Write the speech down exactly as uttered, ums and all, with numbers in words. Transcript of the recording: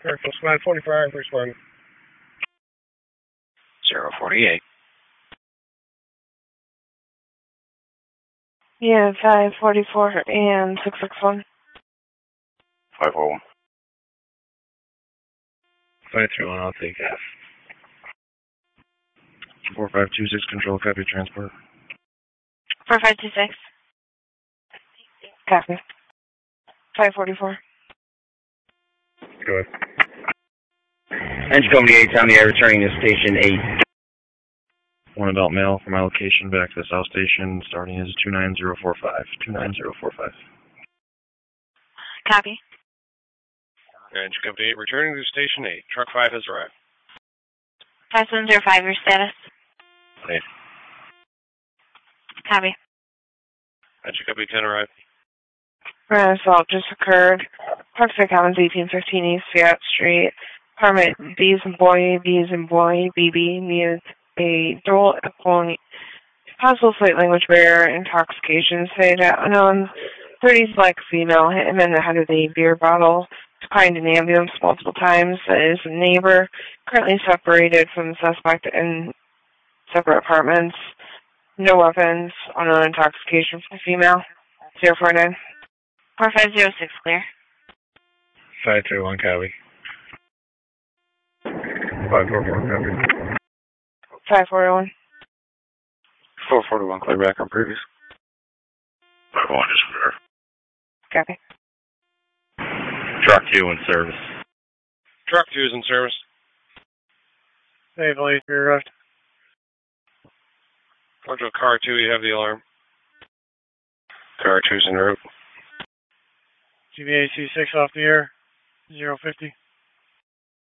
Airfield Squad forty-five, respond. zero forty-eight. Yeah, five forty-four and six six one. five four one. five three one, I'll take F. four five two six, control, copy transport. four five two six. Copy. five forty-four. Go ahead. Engine Company eight, on the air, returning to Station eight. One adult male from my location back to the South Station, starting is two nine zero four five. two nine zero four five. Copy. Engine Company eight, returning to Station eight. Truck five has arrived. five seven zero five, your status. Safe. Copy. Engine Company ten arrived. An assault just occurred. Parkside Commons, eighteen fifteen East Fiat Street. Apartment B's and Boy, B's and Boy, B B, needs a dual alcohol, possible slight language barrier, intoxication, say that unknown thirties black female hit him in the head with a beer bottle, declined an ambulance multiple times. That is a neighbor, currently separated from the suspect in separate apartments. No weapons, unknown intoxication for the female. zero four nine. four five zero six, clear. five three one, copy. five four four, copy. five four one. four forty-one, clear back on previous. five one is clear. Copy. Truck two in service. Truck two is in service. Safely, rear left. Control car two, you have the alarm. Car two's en route. G B A C six off the air, zero fifty.